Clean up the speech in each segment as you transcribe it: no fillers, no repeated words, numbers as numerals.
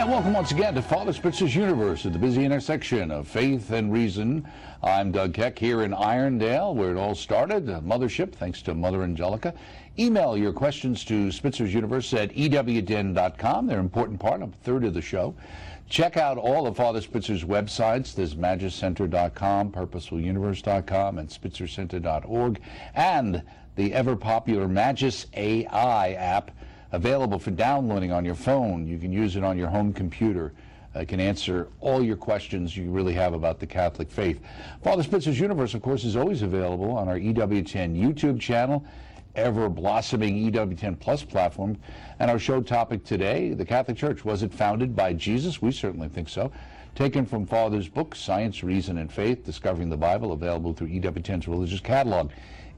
Welcome once again to Father Spitzer's Universe at the busy intersection of faith and reason. I'm Doug Keck here in Irondale, where it all started, the mothership, thanks to Mother Angelica. Email your questions to Spitzer's Universe at ewden.com. They're an important part, a third of the show. Check out all of Father Spitzer's websites. There's magicenter.com, purposefuluniverse.com, and spitzercenter.org, and the ever-popular Magis AI app, available for downloading on your phone. You can use it on your home computer. It can answer all your questions you really have about the Catholic faith. Father Spitzer's Universe, of course, is always available on our EWTN YouTube channel, ever-blossoming EWTN Plus platform. And our show topic today, the Catholic Church, was it founded by Jesus? We certainly think so. Taken from Father's book, Science, Reason, and Faith, Discovering the Bible, available through EWTN's religious catalog.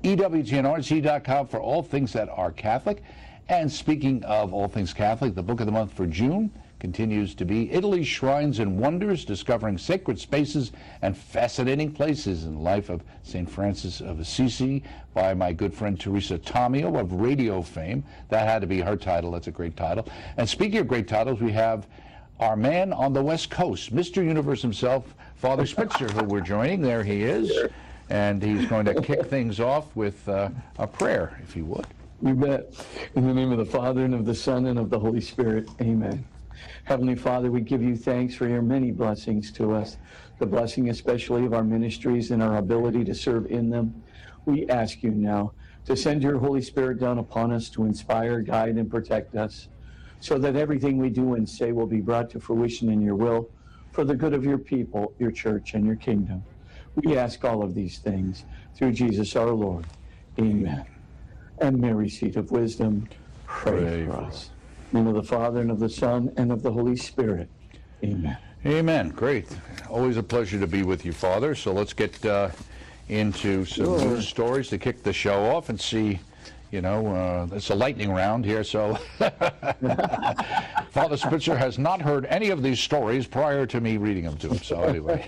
EWTNRC.com for all things that are Catholic. And speaking of all things Catholic, the book of the month for June continues to be Italy's Shrines and Wonders, Discovering Sacred Spaces and Fascinating Places in the Life of St. Francis of Assisi, by my good friend Teresa Tomeo of radio fame. That had to be her title. That's a great title. And speaking of great titles, we have our man on the West Coast, Mr. Universe himself, Father Spitzer, who we're joining. There he is. And he's going to kick things off with a prayer, if you would. You bet. In the name of the Father, and of the Son, and of the Holy Spirit. Amen. Heavenly Father, we give you thanks for your many blessings to us, the blessing especially of our ministries and our ability to serve in them. We ask you now to send your Holy Spirit down upon us to inspire, guide, and protect us, so that everything we do and say will be brought to fruition in your will for the good of your people, your church, and your kingdom. We ask all of these things through Jesus our Lord. Amen. And Mary, seat of wisdom, pray for us. In the name of the Father, and of the Son, and of the Holy Spirit. Amen. Amen. Great. Always a pleasure to be with you, Father. So let's get into some news stories to kick the show off and see, it's a lightning round here, so Father Spitzer has not heard any of these stories prior to me reading them to him. So anyway,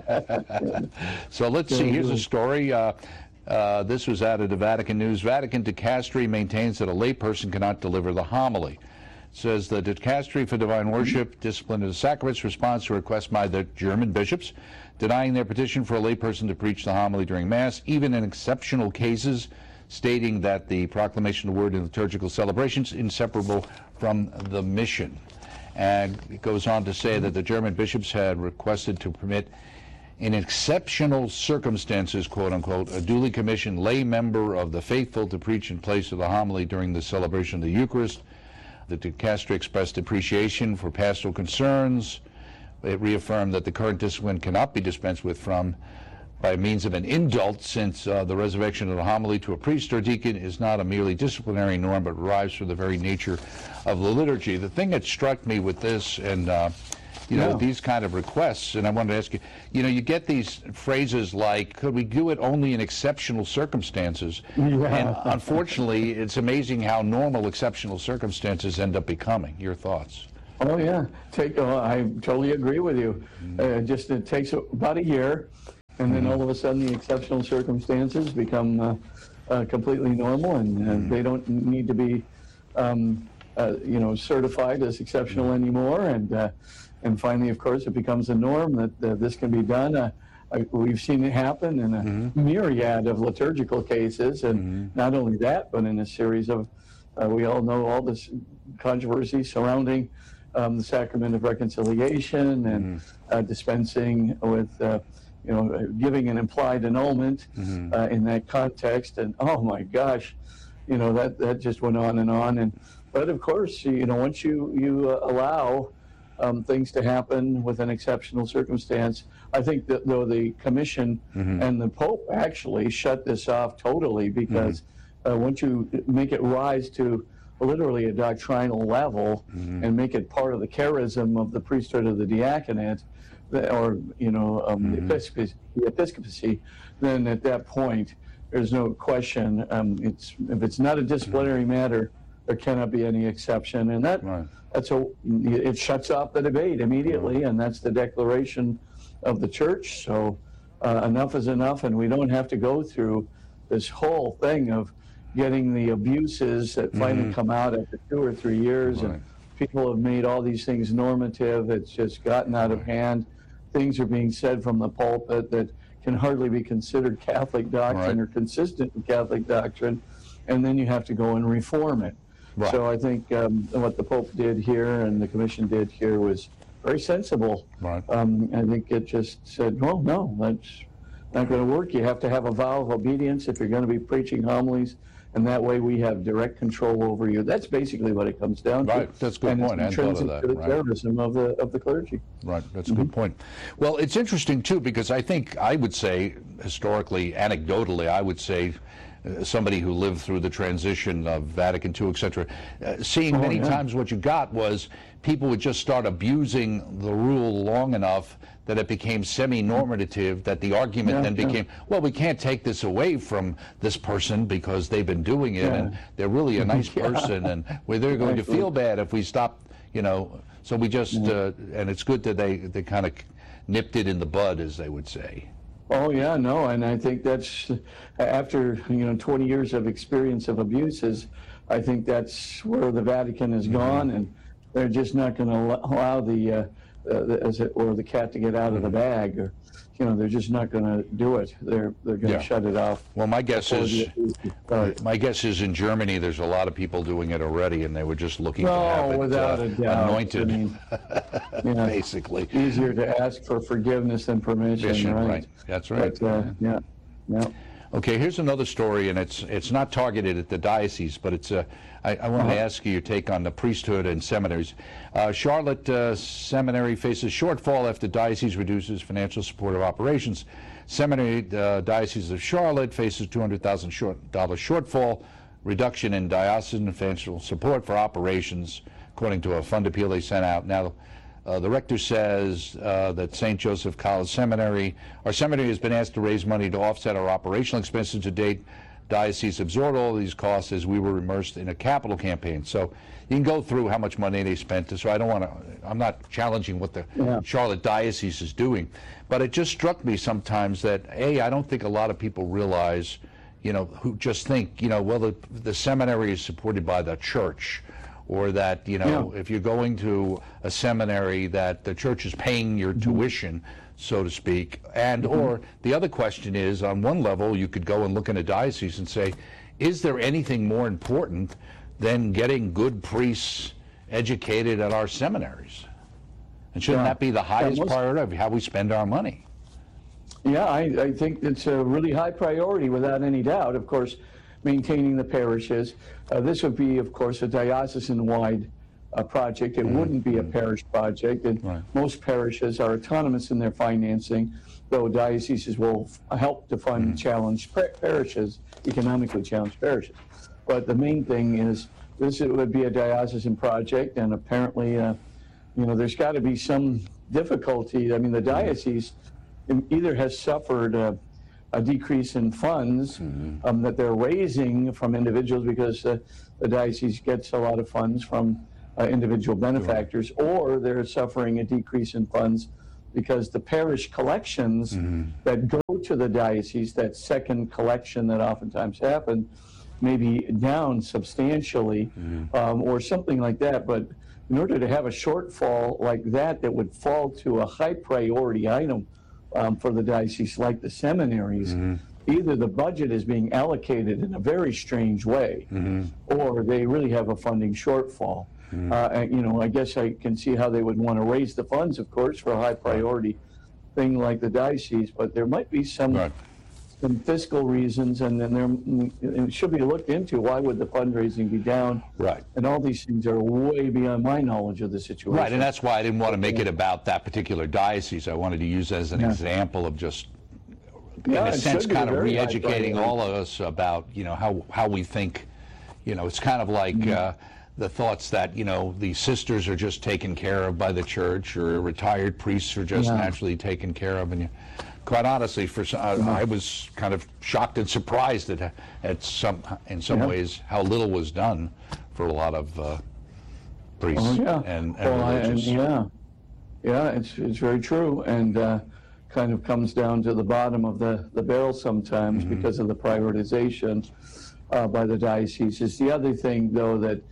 so let's see. Here's a story. This was out of the Vatican News. Vatican Dicastery maintains that a layperson cannot deliver the homily. It says the Dicastery for Divine Worship, Discipline of the Sacraments responds to a request by the German bishops denying their petition for a layperson to preach the homily during Mass, even in exceptional cases, stating that the proclamation of the word in liturgical celebrations is inseparable from the mission. And it goes on to say that the German bishops had requested to permit, in exceptional circumstances, quote unquote, a duly commissioned lay member of the faithful to preach in place of the homily during the celebration of the Eucharist. The dicastery expressed appreciation for pastoral concerns. It reaffirmed that the current discipline cannot be dispensed with by means of an indult, since the reservation of the homily to a priest or deacon is not a merely disciplinary norm, but derives from the very nature of the liturgy. The thing that struck me with this, and these kind of requests, and I wanted to ask you, you get these phrases like, could we do it only in exceptional circumstances? Yeah. And unfortunately, it's amazing how normal exceptional circumstances end up becoming. Your thoughts? Oh, yeah. I totally agree with you. It takes about a year, and then all of a sudden the exceptional circumstances become completely normal, and they don't need to be certified as exceptional anymore. And finally, of course, it becomes a norm that this can be done. We've seen it happen in a myriad of liturgical cases, and not only that, but in a series of, we all know all this controversy surrounding the sacrament of reconciliation and dispensing with, giving an implied annulment in that context. And oh my gosh, that just went on and on. But of course, once you allow things to happen with an exceptional circumstance, I think that though the Commission and the Pope actually shut this off totally, because once you make it rise to literally a doctrinal level and make it part of the charism of the priesthood of the diaconate, or the episcopacy, then at that point there's no question. If it's not a disciplinary matter, there cannot be any exception, and it shuts off the debate immediately, and that's the declaration of the Church. So enough is enough, and we don't have to go through this whole thing of getting the abuses that finally come out after 2 or 3 years, and people have made all these things normative. It's just gotten out of hand. Things are being said from the pulpit that can hardly be considered Catholic doctrine or consistent with Catholic doctrine, and then you have to go and reform it. Right. So I think what the Pope did here and the Commission did here was very sensible. Right. I think it just said, well, no, that's not going to work. You have to have a vow of obedience if you're going to be preaching homilies, and that way we have direct control over you. That's basically what it comes down to. Right, that's a good point. I hadn't thought of that. To the terrorism of the clergy. Right, that's a good point. Well, it's interesting, too, because I would say, historically, anecdotally, I would say, somebody who lived through the transition of Vatican II, etc., seeing many times what you got was people would just start abusing the rule long enough that it became semi-normative, that the argument then became, well, we can't take this away from this person because they've been doing it, and they're really a nice person, and they're going to feel bad if we stop, so we just, and it's good that they kind of nipped it in the bud, as they would say. Oh, yeah, no, and I think that's, after, 20 years of experience of abuses, I think that's where the Vatican has gone, and they're just not going to allow the cat to get out of the bag, or, they're just not going to do it. They're going to shut it off. Well, my guess is in Germany there's a lot of people doing it already, and they were just looking to have it without a doubt. Anointed, basically. Easier to ask for forgiveness than permission, right? That's right. But, yeah. Okay, here's another story, and it's not targeted at the diocese, but it's I want to ask you your take on the priesthood and seminaries. Charlotte Seminary faces shortfall after diocese reduces financial support of operations. Seminary Diocese of Charlotte faces $200,000 shortfall, reduction in diocesan financial support for operations, according to a fund appeal they sent out. Now, the rector says that St. Joseph College Seminary, our seminary has been asked to raise money to offset our operational expenses to date. Diocese absorbed all of these costs as we were immersed in a capital campaign. So you can go through how much money they spent. So I'm not challenging what the Charlotte Diocese is doing. But it just struck me sometimes that, I don't think a lot of people realize, who just think, well, the seminary is supported by the church, or that, if you're going to a seminary, that the church is paying your tuition, so to speak. And or the other question is, on one level, you could go and look in a diocese and say, is there anything more important than getting good priests educated at our seminaries? And shouldn't that be the highest priority of how we spend our money? Yeah, I think it's a really high priority without any doubt. Of course, maintaining the parishes. This would be, of course, a diocesan-wide project. It wouldn't be a parish project, and most parishes are autonomous in their financing, though dioceses will help to fund challenged parishes, economically challenged parishes. But the main thing is this would be a diocesan project, and apparently, there's got to be some difficulty. I mean, the diocese either has suffered a decrease in funds that they're raising from individuals, because the diocese gets a lot of funds from individual benefactors, or they're suffering a decrease in funds because the parish collections that go to the diocese, that second collection that oftentimes happen, may be down substantially, or something like that. But in order to have a shortfall like that would fall to a high priority item for the diocese, like the seminaries, either the budget is being allocated in a very strange way, or they really have a funding shortfall. I guess I can see how they would want to raise the funds, of course, for a high priority thing like the diocese, but there might be some fiscal reasons, and then it should be looked into. Why would the fundraising be down? Right. And all these things are way beyond my knowledge of the situation. Right, and that's why I didn't want to make it about that particular diocese. I wanted to use it as an example of just, in a sense, kind of re-educating all of us about, how we think. It's kind of like the thoughts that, the sisters are just taken care of by the church, or retired priests are just naturally taken care of. And quite honestly, I was kind of shocked and surprised in some ways, how little was done for a lot of priests and religious. It's very true, and kind of comes down to the bottom of the barrel sometimes because of the prioritization by the diocese. It's the other thing, though, that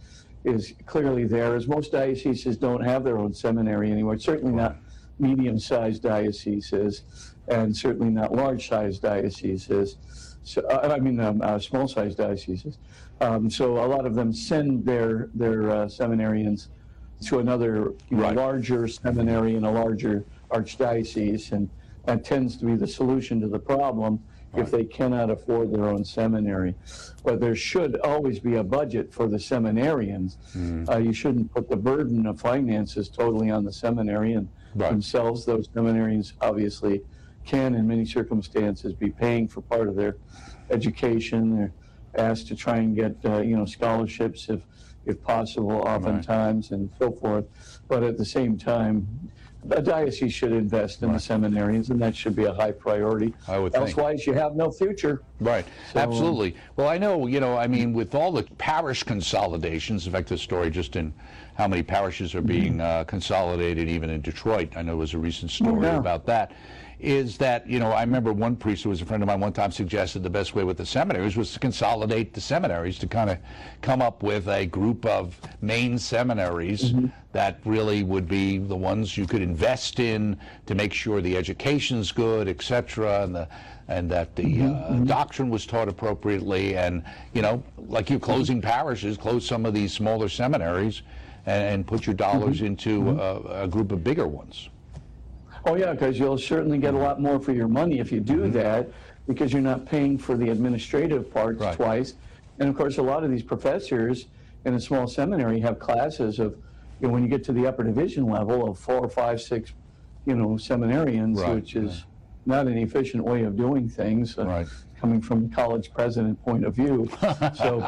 is clearly there, as most dioceses don't have their own seminary anymore. Certainly not medium-sized dioceses, and certainly not large-sized dioceses. So, small-sized dioceses. So a lot of them send their seminarians to another larger seminary in a larger archdiocese, and that tends to be the solution to the problem if they cannot afford their own seminary. But there should always be a budget for the seminarians. You shouldn't put the burden of finances totally on the seminarian themselves. Those seminarians obviously can, in many circumstances, be paying for part of their education. They're asked to try and get scholarships if possible, oftentimes, and so forth. But at the same time, a diocese should invest in the seminarians, and that should be a high priority. I would think. Elsewise, you have no future. Right. So, absolutely. Well, I know, with all the parish consolidations, in fact, the story just in how many parishes are being consolidated, even in Detroit. I know there was a recent story about that. Is that, I remember one priest who was a friend of mine one time suggested the best way with the seminaries was to consolidate the seminaries, to kind of come up with a group of main seminaries that really would be the ones you could invest in to make sure the education's good, etc., and that the doctrine was taught appropriately, and, like you're closing parishes, close some of these smaller seminaries and put your dollars into a group of bigger ones. Oh, yeah, because you'll certainly get a lot more for your money if you do that, because you're not paying for the administrative parts twice. And, of course, a lot of these professors in a small seminary have classes of, when you get to the upper division level, of 4 or 5, 6, seminarians, which is not an efficient way of doing things. Coming from the college president point of view. So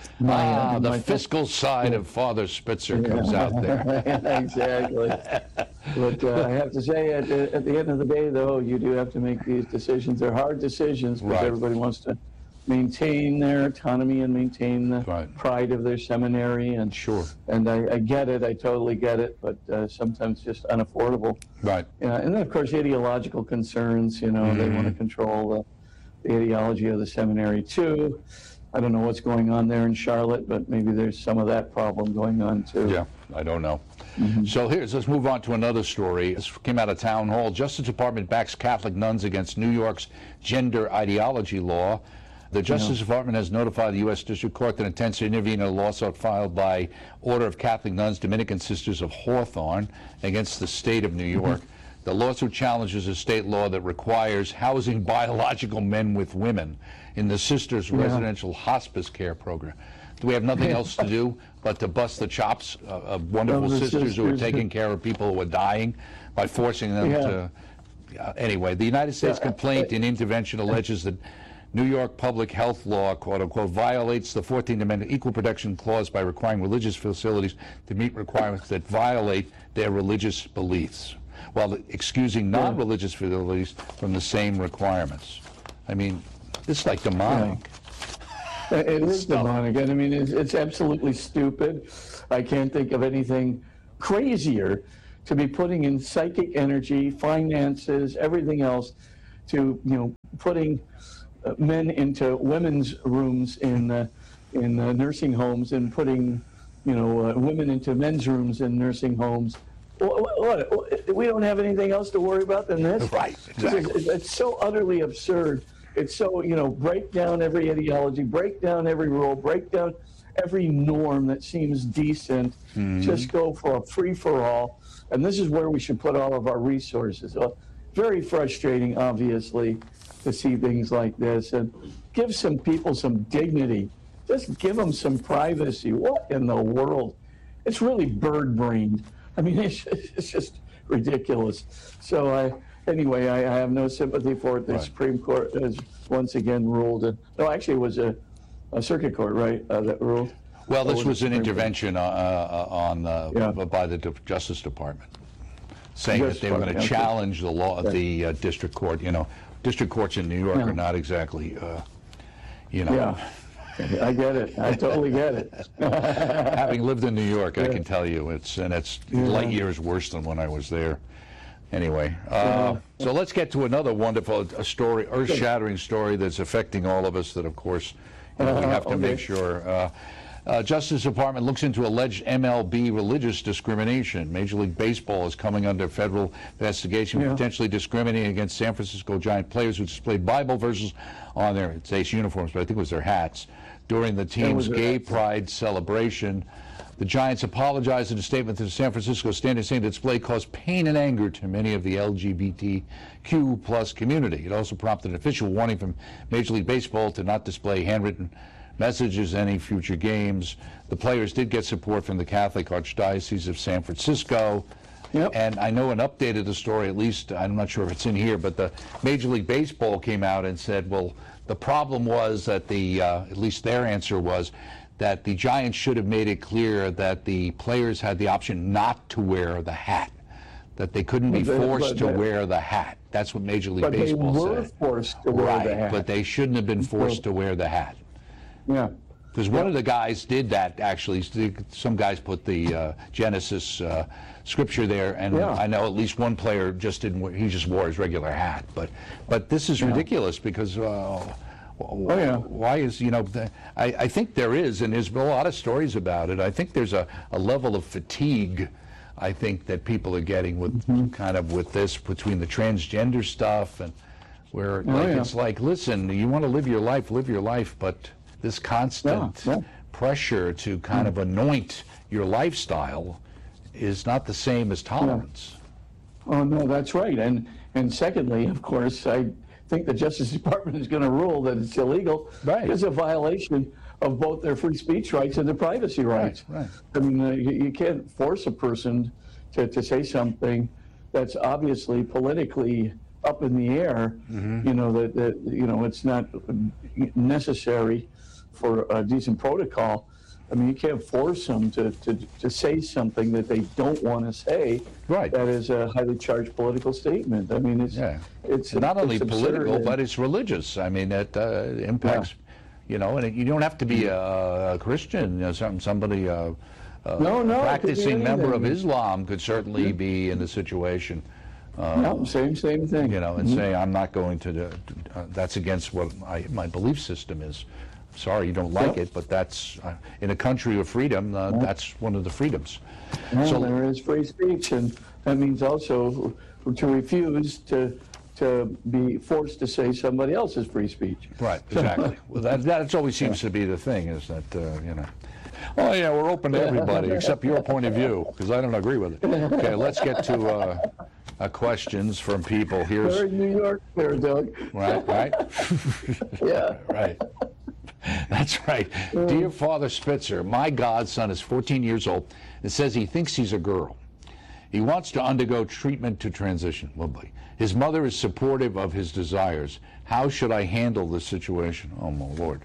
the fiscal side of Father Spitzer comes out there. Exactly. But I have to say, at the end of the day, though, you do have to make these decisions. They're hard decisions because everybody wants to maintain their autonomy and maintain the pride of their seminary. And and I get it. I totally get it. But sometimes just unaffordable. And then, of course, ideological concerns. They want to control the ideology of the seminary too. I don't know what's going on there in Charlotte, but maybe there's some of that problem going on too. Yeah, I don't know. So let's move on to another story. This came out of Town Hall. Justice Department backs Catholic nuns against New York's gender ideology law. The Justice Department has notified the U.S. District Court that it intends to intervene in a lawsuit filed by Order of Catholic Nuns, Dominican Sisters of Hawthorne, against the state of New York. The lawsuit challenges a state law that requires housing biological men with women in the Sisters Residential Hospice Care Program. Do we have nothing else to do but to bust the chops of wonderful sisters who are taking care of people who are dying by forcing them to... Anyway, the United States complaint in intervention alleges that New York public health law, quote-unquote, violates the 14th Amendment Equal Protection Clause by requiring religious facilities to meet requirements that violate their religious beliefs, while excusing non-religious facilities from the same requirements. I mean, this is like demonic. It is demonic. And I mean, it's absolutely stupid. I can't think of anything crazier to be putting in psychic energy, finances, everything else, to putting men into women's rooms in nursing homes, and putting women into men's rooms in nursing homes. What? We don't have anything else to worry about than this? Right, exactly. It's so utterly absurd. It's so, break down every ideology, break down every rule, break down every norm that seems decent. Just go for a free-for-all. And this is where we should put all of our resources. Very frustrating, obviously, to see things like this. And give some people some dignity. Just give them some privacy. What in the world? It's really bird-brained. I mean, it's just ridiculous. So anyway, I have no sympathy for it. The Supreme Court has once again ruled. No, actually, it was a circuit court, right, that ruled? Well, this was an intervention by the Justice Department, saying that they were going to challenge the law of the district court. District courts in New York are not exactly, I get it. I totally get it. Having lived in New York, I can tell you it's light years worse than when I was there. Anyway, so let's get to another wonderful story, earth-shattering story that's affecting all of us. That, of course, we have to make sure. Justice Department looks into alleged MLB religious discrimination. Major League Baseball is coming under federal investigation for potentially discriminating against San Francisco Giant players who displayed Bible verses on their, it's Ace uniforms, but I think it was their hats, during the team's gay pride celebration. The Giants apologized in a statement to the San Francisco Standard, saying the display caused pain and anger to many of the LGBTQ plus community. It also prompted an official warning from Major League Baseball to not display handwritten messages any future games. The players did get support from the Catholic Archdiocese of San Francisco. And I know an update of the story, at least, I'm not sure if it's in here, but the Major League Baseball came out and said, well, the problem was that at least their answer was that the Giants should have made it clear that the players had the option not to wear the hat, that they couldn't be forced to wear the hat. That's what Major League Baseball said. But they were forced to wear the hat. But they shouldn't have been forced to wear the hat. Yeah. Because one of the guys did that, actually. Some guys put the Genesis scripture there, and I know at least one player just didn't wear, he just wore his regular hat. But this is ridiculous because why is, I think there is, and there's a lot of stories about it. I think there's a level of fatigue, I think, that people are getting with kind of with this, between the transgender stuff, and where it's like, listen, you want to live your life, but this constant pressure to kind of anoint your lifestyle is not the same as tolerance. Oh, no, that's right. And secondly, of course, I think the Justice Department is going to rule that it's illegal. It's a violation of both their free speech rights and their privacy rights. I mean, you can't force a person to say something that's obviously politically up in the air, that it's not necessary for a decent protocol. I mean, you can't force them to say something that they don't want to say. That is a highly charged political statement. I mean, it's not only political, absurd. but it's religious. I mean, it impacts, and you don't have to be a Christian. Somebody, a practicing member of Islam could certainly be in the situation. Same thing. And say, I'm not going to, that's against what my belief system is. Sorry, you don't like it, but that's, in a country of freedom, that's one of the freedoms. So there is free speech, and that means also to refuse to be forced to say somebody else's free speach. Right, exactly. Well, that always seems to be the thing, is that, oh yeah, we're open to everybody except your point of view, because I don't agree with it. Okay, let's get to questions from people. Here's We're in New York there, Doug. Right. Right. That's right. Dear Father Spitzer, my godson is 14 years old and says he thinks he's a girl. He wants to undergo treatment to transition. Lovely. His mother is supportive of his desires. How should I handle this situation? Oh, my Lord.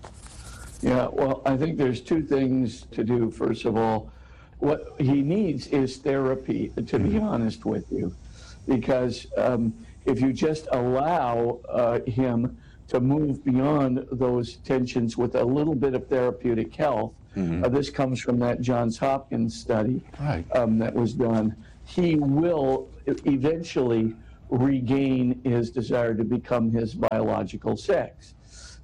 Yeah, well, I think there's two things to do. First of all, what he needs is therapy, to be honest with you, because if you just allow him to move beyond those tensions with a little bit of therapeutic health, this comes from that Johns Hopkins study that was done, he will eventually regain his desire to become his biological sex.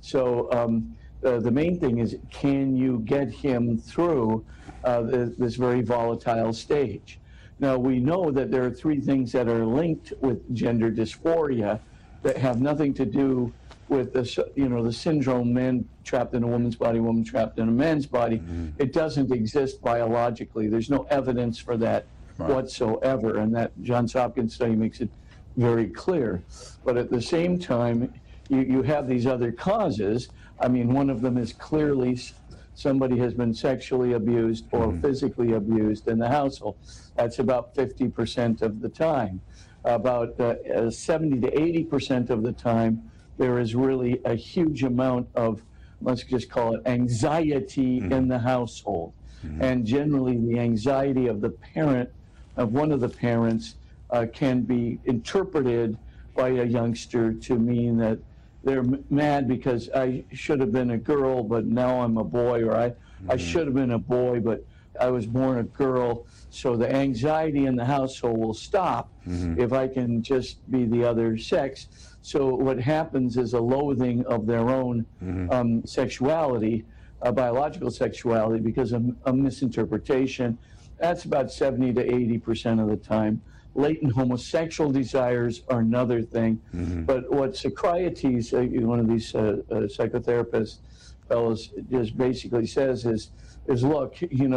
So the main thing is, can you get him through this very volatile stage? Now, we know that there are three things that are linked with gender dysphoria that have nothing to do with the syndrome, man trapped in a woman's body, woman trapped in a man's body. It doesn't exist biologically. There's no evidence for that whatsoever, and that Johns Hopkins study makes it very clear. But at the same time, you have these other causes. I mean, one of them is clearly somebody has been sexually abused or physically abused in the household. That's about 50% of the time. About 70 to 80% of the time, there is really a huge amount of, let's just call it, anxiety in the household. And generally, the anxiety of the parent, of one of the parents, can be interpreted by a youngster to mean that they're mad because I should have been a girl, but now I'm a boy, or I should have been a boy, but I was born a girl. So the anxiety in the household will stop if I can just be the other sex. So what happens is a loathing of their own sexuality biological sexuality because of a misinterpretation. That's about 70 to 80% of the time. Latent homosexual desires are another thing. But what Socrates, one of these psychotherapist fellows, just basically says is look,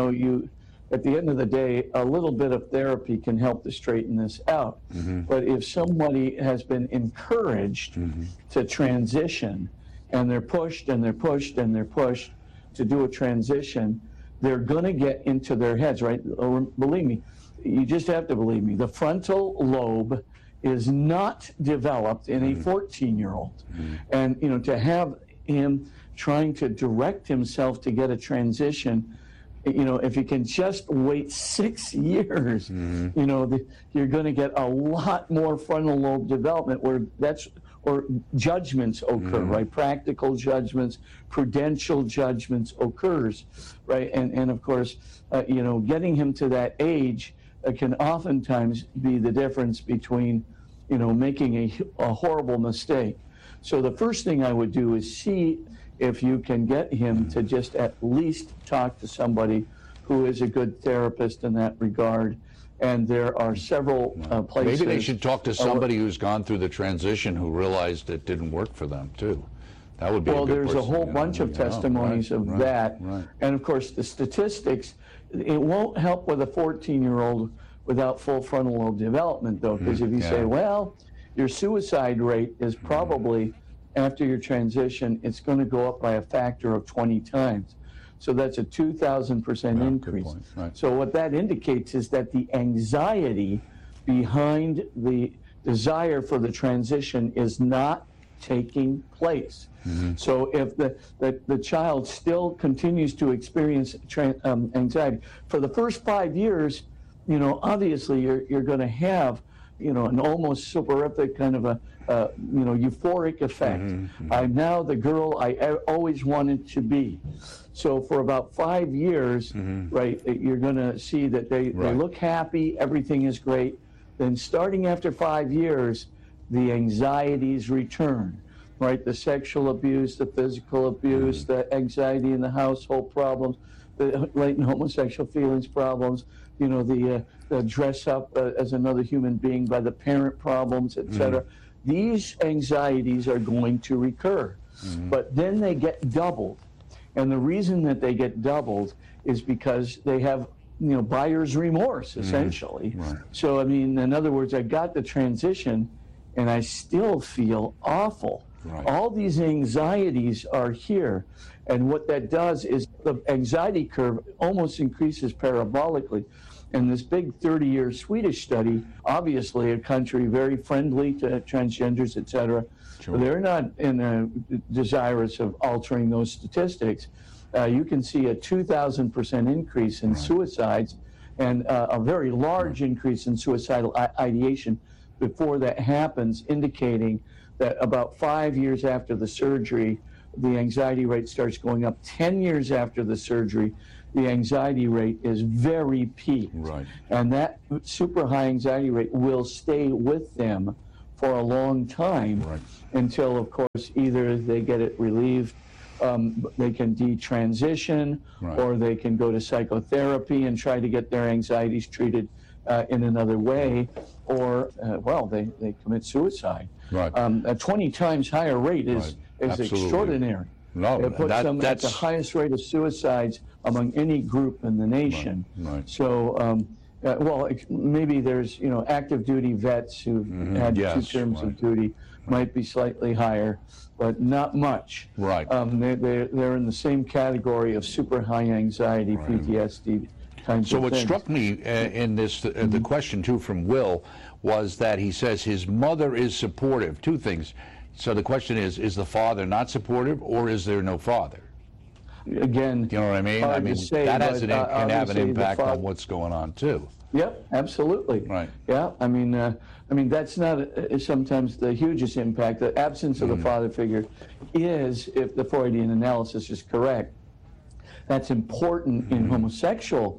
at the end of the day, a little bit of therapy can help to straighten this out. But if somebody has been encouraged to transition, and they're pushed and they're pushed and they're pushed to do a transition, they're going to get into their heads, right? Or, believe me, you just have to believe me. The frontal lobe is not developed in a 14-year-old. And, to have him trying to direct himself to get a transition, if you can just wait 6 years, you're going to get a lot more frontal lobe development or judgments occur, right? Practical judgments, prudential judgments occurs, right? And of course, getting him to that age can oftentimes be the difference between, making a horrible mistake. So the first thing I would do is see if you can get him to just at least talk to somebody who is a good therapist in that regard. And there are several places. Maybe they should talk to somebody who's gone through the transition who realized it didn't work for them, too. That would be a good there's person, a whole bunch of testimonies of that. Right. And, of course, the statistics, it won't help with a 14-year-old without full frontal lobe development, though, because if you say, well, your suicide rate is probably, after your transition, it's going to go up by a factor of 20 times. So that's a 2,000% increase. Right. So what that indicates is that the anxiety behind the desire for the transition is not taking place. So if the child still continues to experience anxiety, for the first 5 years, obviously you're going to have, an almost soporific kind of a, euphoric effect. I'm now the girl I always wanted to be. So for about 5 years, right, you're going to see that they look happy, everything is great. Then starting after 5 years, the anxieties return, right? The sexual abuse, the physical abuse, the anxiety in the household problems, the latent homosexual feelings problems, the dress up as another human being by the parent problems, etc. These anxieties are going to recur, but then they get doubled. And the reason that they get doubled is because they have, buyer's remorse, essentially. So, in other words, I got the transition and I still feel awful. All these anxieties are here. And what that does is the anxiety curve almost increases parabolically. And this big 30-year Swedish study, obviously a country very friendly to transgenders, et cetera, they're not desirous of altering those statistics. You can see a 2,000% increase in suicides and a very large increase in suicidal ideation before that happens, indicating that about 5 years after the surgery, the anxiety rate starts going up. 10 years after the surgery, the anxiety rate is very peaked. And that super high anxiety rate will stay with them for a long time until, of course, either they get it relieved, they can detransition, or they can go to psychotherapy and try to get their anxieties treated in another way, or, they commit suicide. A 20 times higher rate is extraordinary. It puts them at the highest rate of suicides among any group in the nation. So, maybe there's, active duty vets who had 2 terms of duty might be slightly higher, but not much. They're in the same category of super high anxiety, PTSD kinds So of what things. struck me in this, the question too from Will, was that he says his mother is supportive. 2 things. So the question is the father not supportive, or is there no father? Again, you know what I mean? Hard to say, that but, can have an impact on what's going on too. Yep, absolutely. Yeah, that's not sometimes the hugest impact. The absence of the father figure is, if the Freudian analysis is correct, that's important in homosexual,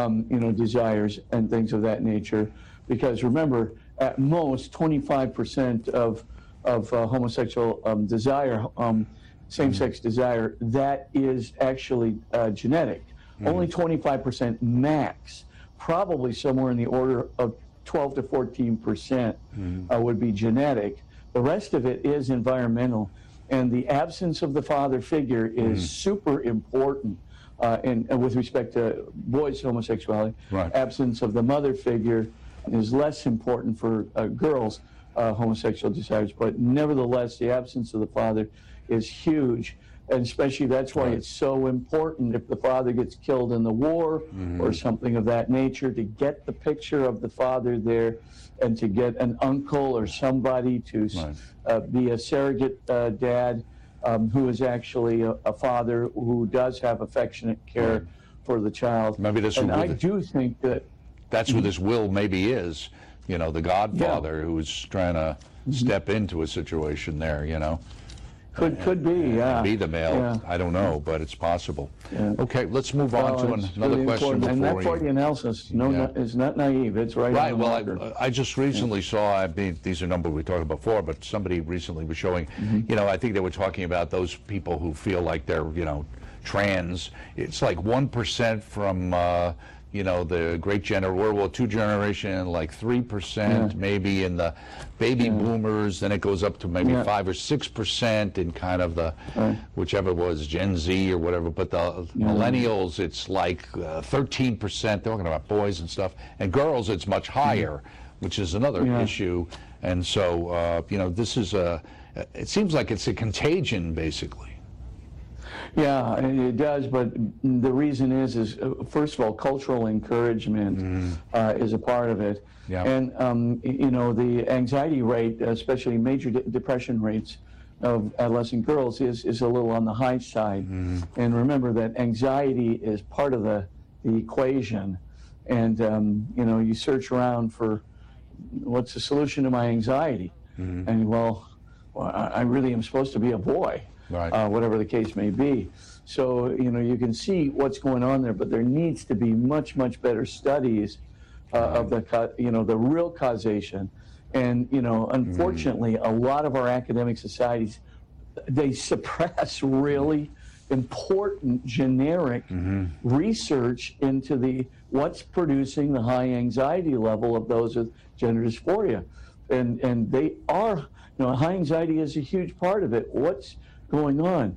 desires and things of that nature. Because remember, at most 25% of homosexual desire same-sex desire, that is actually genetic. Only 25% max, probably somewhere in the order of 12 to 14% would be genetic. The rest of it is environmental. And the absence of the father figure is super important and with respect to boys' homosexuality. Right. Absence of the mother figure is less important for girls' homosexual desires, but nevertheless, the absence of the father is huge. And especially that's why it's so important if the father gets killed in the war or something of that nature, to get the picture of the father there and to get an uncle or somebody to be a surrogate dad who is actually a father who does have affectionate care for the child. Maybe this and I do think that that's who this will maybe is, you know, the godfather who's trying to step into a situation there, you know. Could be, yeah. Be the male. Yeah. I don't know, but it's possible. Yeah. Okay, let's move on to another question before and that we... Freudian analysis is not naive. It's right. Right. On the Well, marker. I just recently saw. I mean, these are numbers we talked about before, but somebody recently was showing. You know, I think they were talking about those people who feel like they're, you know, trans. It's like 1% from. You know, the great World War II generation, like 3% maybe in the baby boomers, then it goes up to maybe 5 or 6% in kind of the, whichever was Gen Z or whatever, but the millennials, it's like 13%, they're talking about boys and stuff, and girls, it's much higher, which is another issue, and so, you know, this is it seems like it's a contagion, basically. Yeah, it does, but the reason is first of all, cultural encouragement is a part of it. Yeah. And, you know, the anxiety rate, especially major depression rates of adolescent girls is a little on the high side. And remember that anxiety is part of the equation. And, you know, you search around for what's the solution to my anxiety? And, well, I really am supposed to be a boy. Right. Whatever the case may be. So, you know, you can see what's going on there, but there needs to be much, much better studies of the, you know, the real causation. And, you know, unfortunately, a lot of our academic societies, they suppress really important generic research into what's producing the high anxiety level of those with gender dysphoria. And they are, you know, high anxiety is a huge part of it. What's going on?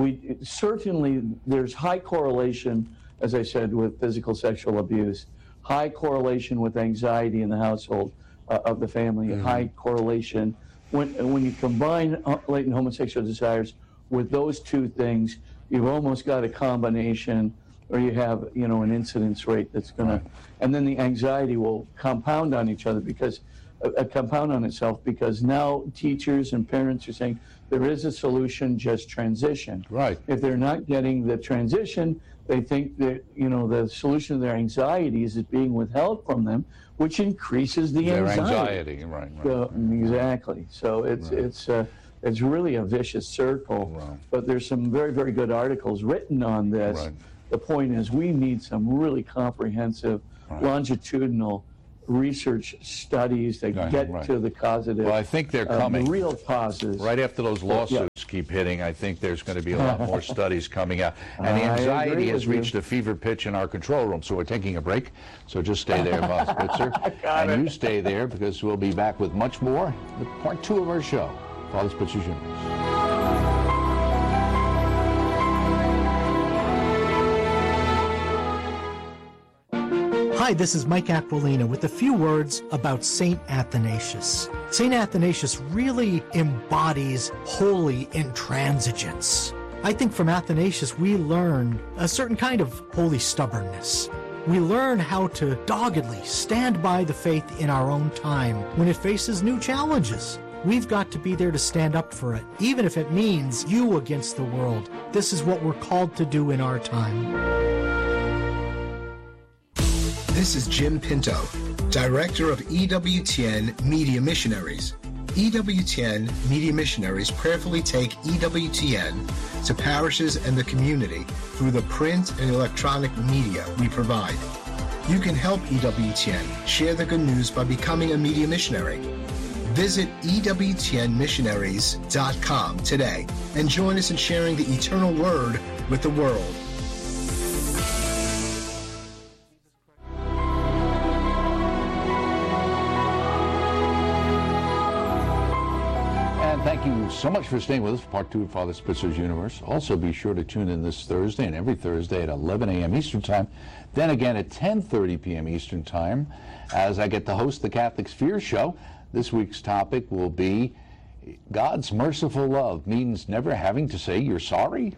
Certainly there's high correlation, as I said, with physical sexual abuse, high correlation with anxiety in the household of the family, high correlation when you combine latent homosexual desires with those two things, you've almost got a combination, or you have, you know, an incidence rate that's going to, and then the anxiety will compound on each other because compound on itself, because now teachers and parents are saying there is a solution, just transition. Right. If they're not getting the transition, they think that, you know, the solution to their anxieties is being withheld from them, which increases their anxiety. Right. So, exactly. So it's really a vicious circle. Right. But there's some very, very good articles written on this. Right. The point is we need some really comprehensive, longitudinal research studies that get to the causative. Well, I think they're coming. The real causes. Right after those lawsuits keep hitting, I think there's going to be a lot more studies coming out. And the anxiety has reached a fever pitch in our control room, so we're taking a break. So just stay there, Bob Spitzer. And you stay there, because we'll be back with much more. Part 2 of our show, Father Spitzer's Universe. Hi, this is Mike Aquilina with a few words about St. Athanasius. St. Athanasius really embodies holy intransigence. I think from Athanasius we learn a certain kind of holy stubbornness. We learn how to doggedly stand by the faith in our own time when it faces new challenges. We've got to be there to stand up for it, even if it means you against the world. This is what we're called to do in our time. This is Jim Pinto, Director of EWTN Media Missionaries. EWTN Media Missionaries prayerfully take EWTN to parishes and the community through the print and electronic media we provide. You can help EWTN share the good news by becoming a media missionary. Visit EWTNmissionaries.com today and join us in sharing the eternal word with the world. Thank you so much for staying with us for part 2 of Father Spitzer's Universe. Also, be sure to tune in this Thursday and every Thursday at 11 a.m. Eastern Time, then again at 10:30 p.m. Eastern Time, as I get to host the Catholic Sphere Show. This week's topic will be God's merciful love means never having to say you're sorry?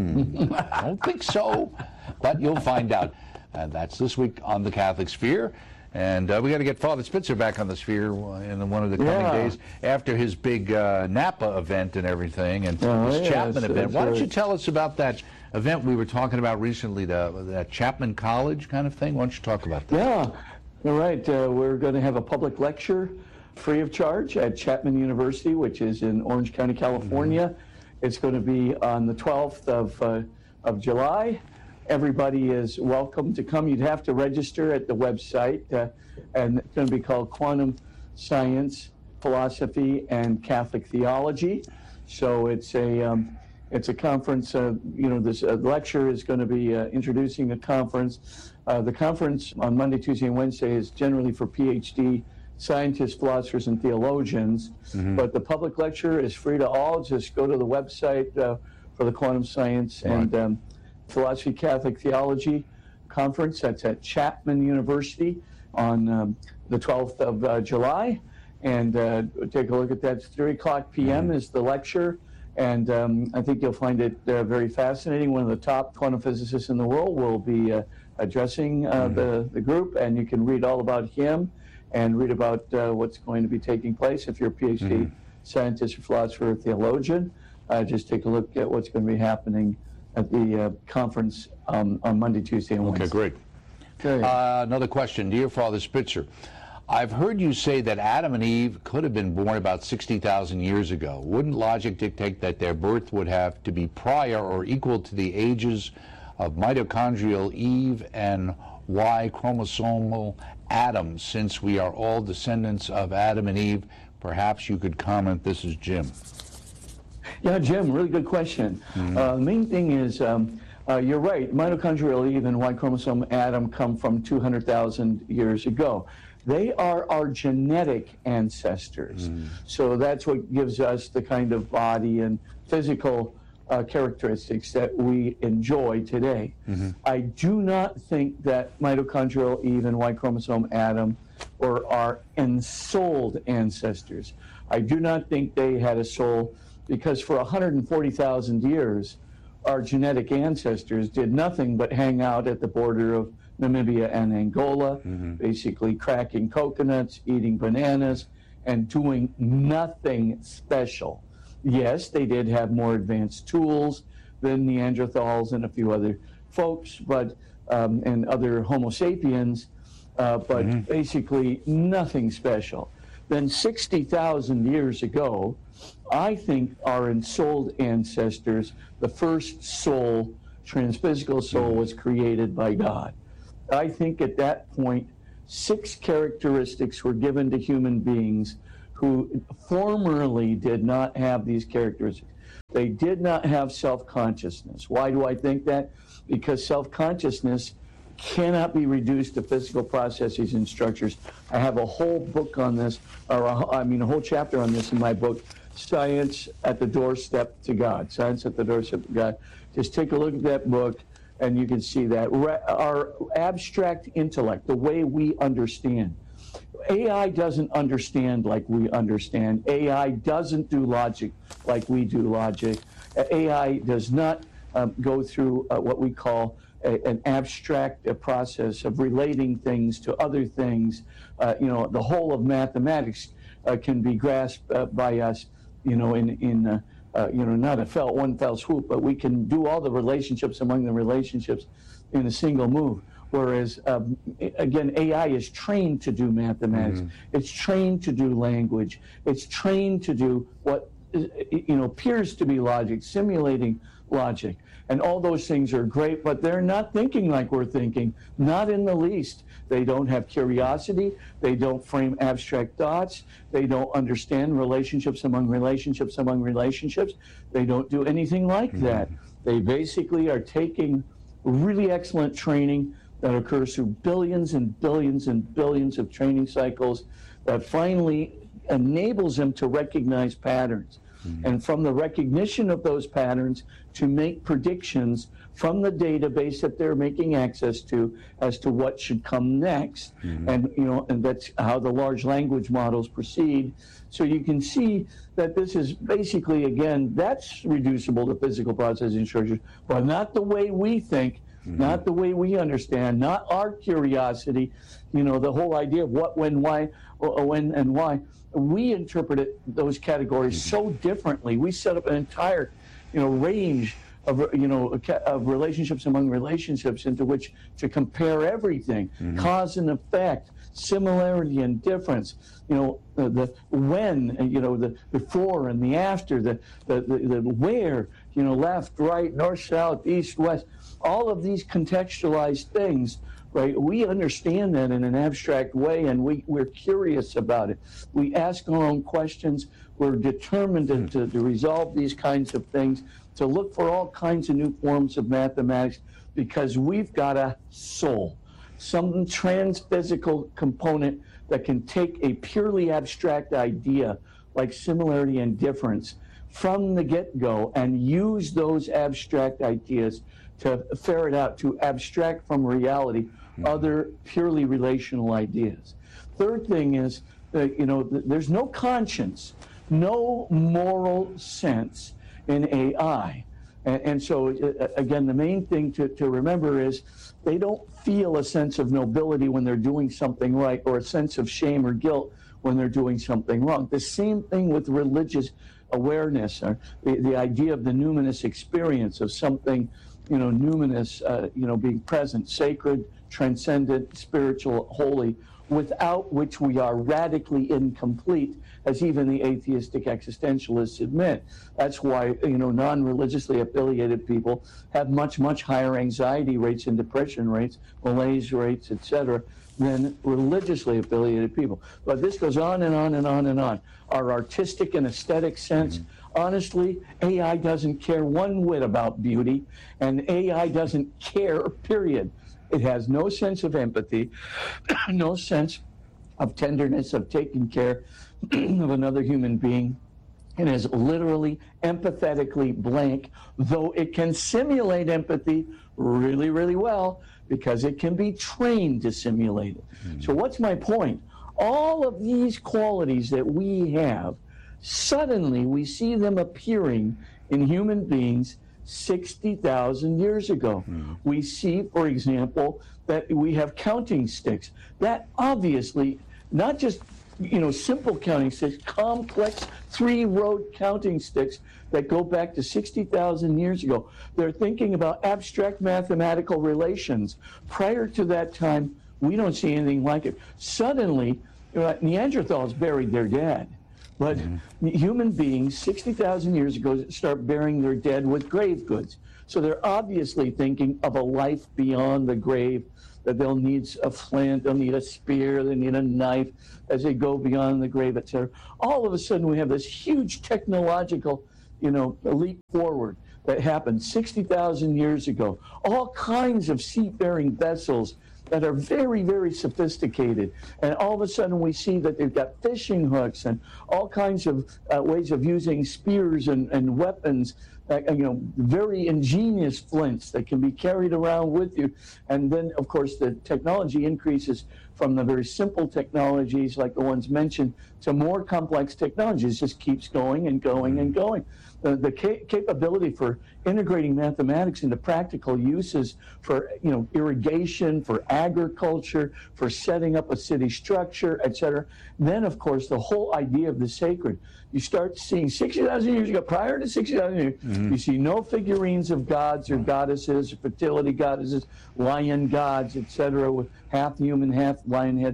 I don't think so, but you'll find out. And that's this week on the Catholic Sphere. And we got to get Father Spitzer back on the Sphere in one of the coming days after his big Napa event and everything, and his Chapman event. Why don't you tell us about that event we were talking about recently, that Chapman College kind of thing? Why don't you talk about that? Yeah, all right. We're going to have a public lecture free of charge at Chapman University, which is in Orange County, California. It's going to be on the 12th of July. Everybody is welcome to come. You'd have to register at the website, and it's going to be called Quantum Science, Philosophy, and Catholic Theology. So it's a conference. This lecture is going to be introducing the conference. The conference on Monday, Tuesday, and Wednesday is generally for PhD scientists, philosophers, and theologians. But the public lecture is free to all. Just go to the website for the Quantum Science and Philosophy, Catholic Theology Conference. That's at Chapman University on the 12th of July. And take a look at that. It's 3 o'clock p.m. is the lecture. And I think you'll find it very fascinating. One of the top quantum physicists in the world will be addressing the group. And you can read all about him and read about what's going to be taking place. If you're a PhD scientist or philosopher or theologian, just take a look at what's going to be happening at the conference on Monday, Tuesday, and Wednesday. Okay, great. Okay. Another question. Dear Father Spitzer, I've heard you say that Adam and Eve could have been born about 60,000 years ago. Wouldn't logic dictate that their birth would have to be prior or equal to the ages of mitochondrial Eve and Y chromosomal Adam, since we are all descendants of Adam and Eve? Perhaps you could comment. This is Jim. Yeah, Jim, really good question. The main thing is, you're right, mitochondrial Eve and Y chromosome Adam come from 200,000 years ago. They are our genetic ancestors. So that's what gives us the kind of body and physical characteristics that we enjoy today. I do not think that mitochondrial Eve and Y chromosome Adam were our ensouled ancestors. I do not think they had a soul, because for 140,000 years, our genetic ancestors did nothing but hang out at the border of Namibia and Angola, basically cracking coconuts, eating bananas, and doing nothing special. Yes, they did have more advanced tools than Neanderthals and a few other folks, but and other Homo sapiens, but basically nothing special. Then 60,000 years ago, I think our ensouled ancestors, the first soul, transphysical soul, was created by God. I think at that point, 6 characteristics were given to human beings who formerly did not have these characteristics. They did not have self-consciousness. Why do I think that? Because self-consciousness cannot be reduced to physical processes and structures. I have a whole book on this, a whole chapter on this in my book, Science at the Doorstep to God. Science at the Doorstep to God. Just take a look at that book, and you can see that. Our abstract intellect, the way we understand. AI doesn't understand like we understand. AI doesn't do logic like we do logic. AI does not go through what we call an abstract process of relating things to other things. The whole of mathematics can be grasped by us, in not one fell swoop, but we can do all the relationships among the relationships in a single move. Whereas, again, AI is trained to do mathematics. It's trained to do language. It's trained to do what appears to be logic, simulating logic. And all those things are great, but they're not thinking like we're thinking, not in the least. They don't have curiosity. They don't frame abstract thoughts. They don't understand relationships among relationships among relationships. They don't do anything like that. They basically are taking really excellent training that occurs through billions and billions and billions of training cycles that finally enables them to recognize patterns. And from the recognition of those patterns to make predictions from the database that they're making access to as to what should come next. And that's how the large language models proceed. So you can see that this is basically, again, that's reducible to physical processing structures, but not the way we think, not the way we understand, not our curiosity, the whole idea of what, when, why, when, and why. We interpret those categories so differently. We set up an entire, range of, of relationships among relationships into which to compare everything, cause and effect, similarity and difference, the when, the before and the after, the where, left, right, north, south, east, west, all of these contextualized things. Right? We understand that in an abstract way, and we're curious about it. We ask our own questions. We're determined to resolve these kinds of things, to look for all kinds of new forms of mathematics, because we've got a soul, some transphysical component that can take a purely abstract idea like similarity and difference from the get-go and use those abstract ideas to ferret out, to abstract from reality other purely relational ideas. Third thing is that, there's no conscience, no moral sense in AI. And so, again, the main thing to remember is they don't feel a sense of nobility when they're doing something right, or a sense of shame or guilt when they're doing something wrong. The same thing with religious awareness, or the idea of the numinous experience of something, numinous, being present, sacred, transcendent, spiritual, holy, without which we are radically incomplete, as even the atheistic existentialists admit. That's why, non-religiously affiliated people have much, much higher anxiety rates and depression rates, malaise rates, etc., than religiously affiliated people. But this goes on and on and on and on. Our artistic and aesthetic sense, honestly, AI doesn't care one whit about beauty, and AI doesn't care, period. It has no sense of empathy, no sense of tenderness, of taking care of another human being. It is literally empathetically blank, though it can simulate empathy really, really well, because it can be trained to simulate it. So what's my point? All of these qualities that we have, suddenly we see them appearing in human beings 60,000 years ago. We see, for example, that we have counting sticks. That obviously, not just simple counting sticks, complex 3-road counting sticks that go back to 60,000 years ago. They're thinking about abstract mathematical relations. Prior to that time, we don't see anything like it. Suddenly, Neanderthals buried their dead. But human beings 60,000 years ago start burying their dead with grave goods. So they're obviously thinking of a life beyond the grave, that they'll need a flint, they'll need a spear, they need a knife as they go beyond the grave, etc. All of a sudden we have this huge technological, leap forward that happened 60,000 years ago. All kinds of seafaring vessels that are very, very sophisticated. And all of a sudden we see that they've got fishing hooks and all kinds of ways of using spears and weapons, very ingenious flints that can be carried around with you. And then, of course, the technology increases from the very simple technologies like the ones mentioned to more complex technologies. It just keeps going and going and going. The capability for integrating mathematics into practical uses for irrigation, for agriculture, for setting up a city structure, etc. Then, of course, the whole idea of the sacred. You start seeing 60,000 years ago, prior to 60,000 years, you see no figurines of gods or goddesses, or fertility goddesses, lion gods, etc., with half human, half lion head.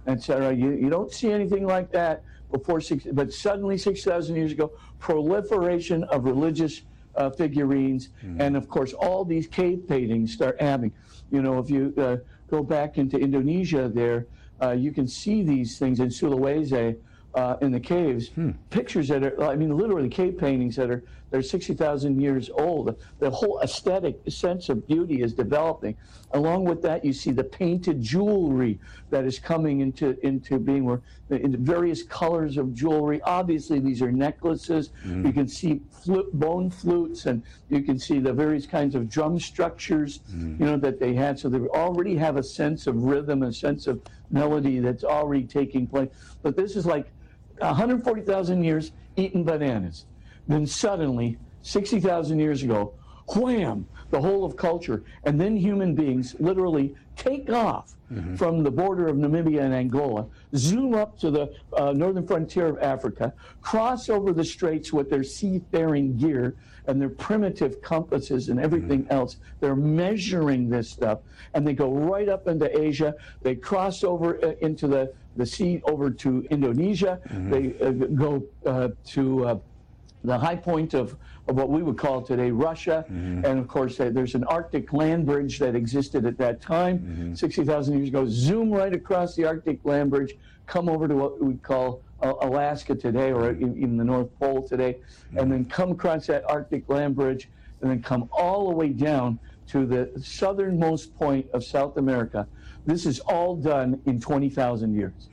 etc. You don't see anything like that before but suddenly 6,000 years ago, proliferation of religious figurines, and of course all these cave paintings start having. If you go back into Indonesia there, you can see these things in Sulawesi in the caves, pictures that are, literally cave paintings that are 60,000 years old. The whole aesthetic sense of beauty is developing. Along with that, you see the painted jewelry that is coming into being, where in various colors of jewelry. Obviously, these are necklaces. You can see bone flutes, and you can see the various kinds of drum structures, that they had. So they already have a sense of rhythm, a sense of melody that's already taking place. But this is like 140,000 years eating bananas. Then suddenly, 60,000 years ago, wham, the whole of culture, and then human beings literally take off from the border of Namibia and Angola, zoom up to the northern frontier of Africa, cross over the straits with their seafaring gear and their primitive compasses and everything else. They're measuring this stuff, and they go right up into Asia. They cross over into the sea over to Indonesia. They go to the high point of what we would call today Russia. And of course, there's an Arctic land bridge that existed at that time, 60,000 years ago. Zoom right across the Arctic land bridge, come over to what we call Alaska today, or even the North Pole today, and then come across that Arctic land bridge, and then come all the way down to the southernmost point of South America. This is all done in 20,000 years.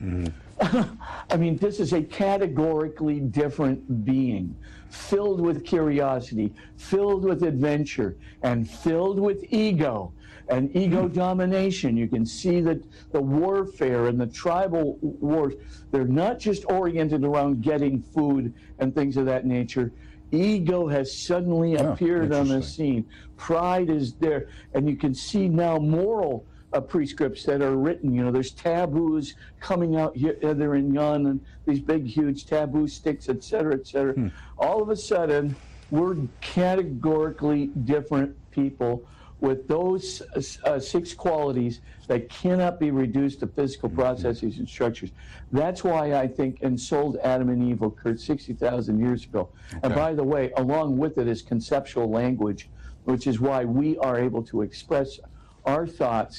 This is a categorically different being, filled with curiosity, filled with adventure, and filled with ego and ego domination. You can see that the warfare and the tribal wars, they're not just oriented around getting food and things of that nature. Ego has suddenly appeared on the scene. Pride is there, and you can see now moral prescripts that are written. There's taboos coming out here, there and yon, and these big, huge taboo sticks, etc., etc. All of a sudden, we're categorically different people with those 6 qualities that cannot be reduced to physical processes and structures. That's why I think ensouled Adam and Eve occurred 60,000 years ago. Okay. And by the way, along with it is conceptual language, which is why we are able to express our thoughts.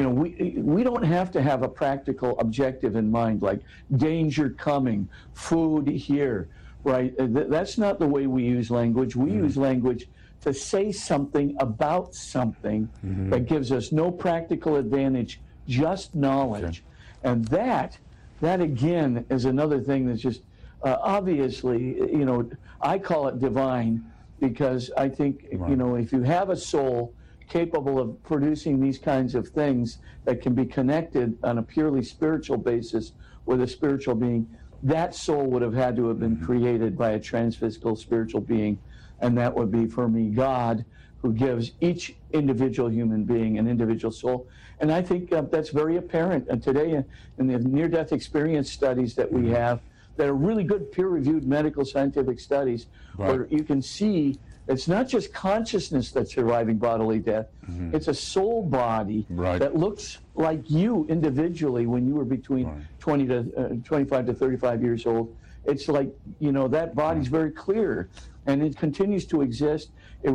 We don't have to have a practical objective in mind, like danger coming, food here, right? That's not the way we use language. We use language to say something about something that gives us no practical advantage, just knowledge. And that again is another thing that's just obviously, I call it divine, because I think, if you have a soul capable of producing these kinds of things that can be connected on a purely spiritual basis with a spiritual being, that soul would have had to have been created by a transphysical spiritual being, and that would be, for me, God, who gives each individual human being an individual soul. And I think that's very apparent today in the near-death experience studies that we have, that are really good peer-reviewed medical scientific studies, where you can see it's not just consciousness that's surviving bodily death. It's a soul body that looks like you individually when you were between 25 to 35 years old. It's like, that body's very clear, and it continues to exist.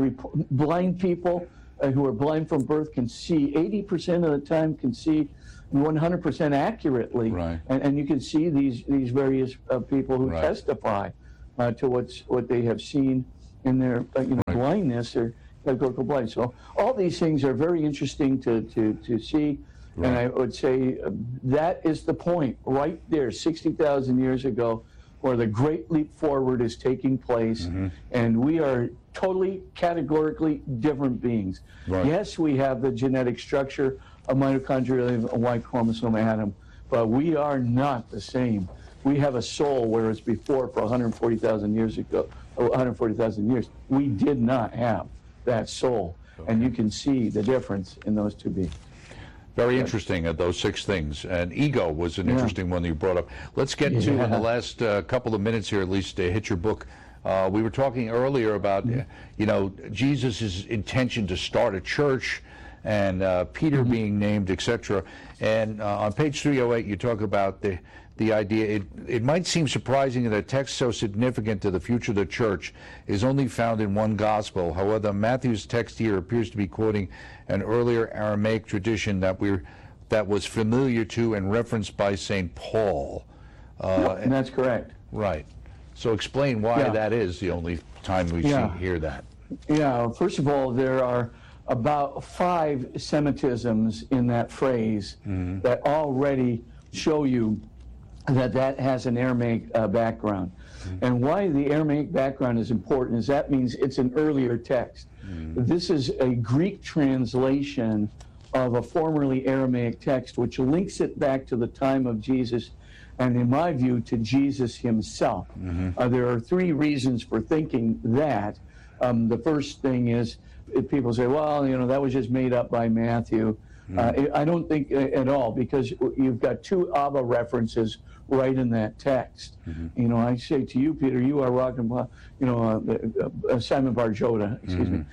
Blind people who are blind from birth can see 80% of the time, can see 100% accurately. And you can see these various people who testify to what they have seen in their blindness or categorical blindness. So all these things are very interesting to see. And I would say that is the point right there, 60,000 years ago, where the great leap forward is taking place, and we are totally categorically different beings. Yes, we have the genetic structure of mitochondrial and Y chromosome atom, but we are not the same. We have a soul, whereas before, for 140,000 years ago, 140,000 years, we did not have that soul. And you can see the difference in those two beings. Very interesting, those 6 things. And ego was an interesting one that you brought up. Let's get to, in the last couple of minutes here, at least, to hit your book. We were talking earlier about, Jesus' intention to start a church, and Peter being named, etc. And on page 308, you talk about the idea, it might seem surprising that a text so significant to the future of the church is only found in one gospel. However, Matthew's text here appears to be quoting an earlier Aramaic tradition that was familiar to and referenced by St. Paul. And that's correct. Right. So explain why that is the only time we hear that. Yeah, first of all, there are about 5 Semitisms in that phrase that already show you that has an Aramaic background. And why the Aramaic background is important is that means it's an earlier text. This is a Greek translation of a formerly Aramaic text, which links it back to the time of Jesus, and in my view, to Jesus himself. There are 3 reasons for thinking that. The first thing is, people say, well, that was just made up by Matthew. I don't think at all, because you've got 2 Abba references right in that text. I say to you, Peter, you are rock and Simon Bar-Jonah, excuse me.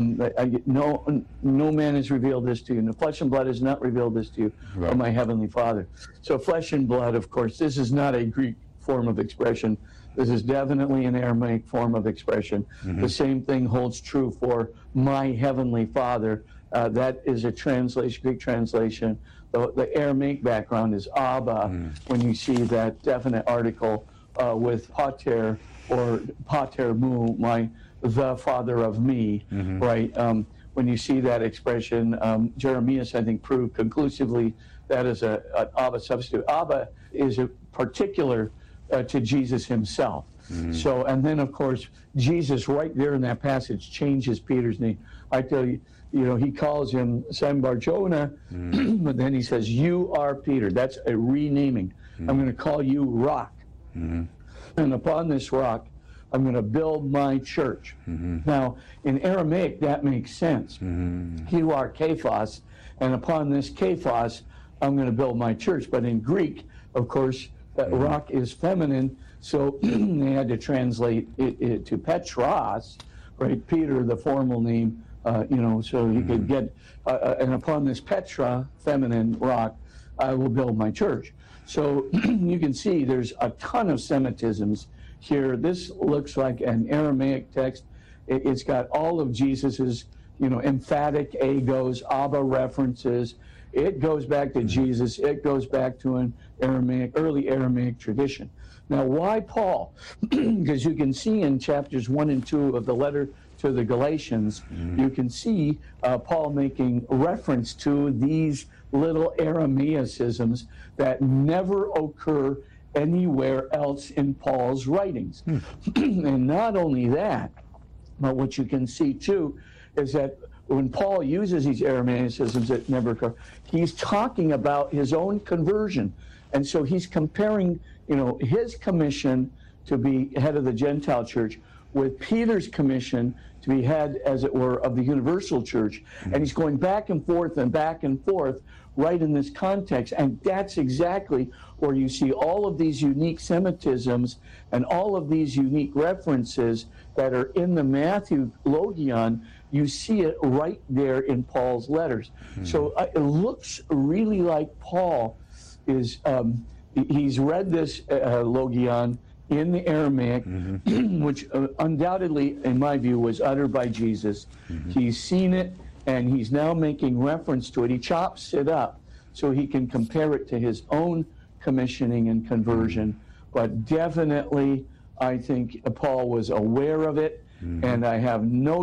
No man has revealed this to you. No flesh and blood has not revealed this to you, but my heavenly Father. So flesh and blood, of course, this is not a Greek form of expression. This is definitely an Aramaic form of expression. The same thing holds true for my heavenly Father. That is a translation, Greek translation. The Aramaic background is Abba, when you see that definite article with pater or pater mu, the father of me, right? When you see that expression, Jeremias, I think, proved conclusively that is an Abba substitute. Abba is a particular to Jesus himself. So, and then of course, Jesus right there in that passage changes Peter's name. I tell you, he calls him Simon Bar-Jonah, but then he says, you are Peter. That's a renaming. I'm going to call you Rock. And upon this rock, I'm going to build my church. Now, in Aramaic, that makes sense. You are Kephas, and upon this Kephas, I'm going to build my church. But in Greek, of course, that rock is feminine, so they had to translate it to Petros, right? Peter, the formal name, so you could get, and upon this Petra, feminine rock, I will build my church. So you can see there's a ton of Semitisms here. This looks like an Aramaic text. It's got all of Jesus's, emphatic agos, Abba references. It goes back to Jesus. It goes back to an early Aramaic tradition. Now, why Paul? Because you can see in chapters 1 and 2 of the letter to the Galatians, you can see Paul making reference to these little Aramaicisms that never occur anywhere else in Paul's writings. And not only that, but what you can see too is that when Paul uses these Aramaicisms that never occur, he's talking about his own conversion. And so he's comparing, his commission to be head of the Gentile church with Peter's commission to be head, as it were, of the universal church. And he's going back and forth right in this context. And that's exactly where you see all of these unique Semitisms and all of these unique references that are in the Matthew Logion. You see it right there in Paul's letters. So it looks really like Paul is, he's read this Logion in the Aramaic, which undoubtedly, in my view, was uttered by Jesus. He's seen it, and he's now making reference to it. He chops it up so he can compare it to his own commissioning and conversion. But definitely, I think Paul was aware of it, and I have no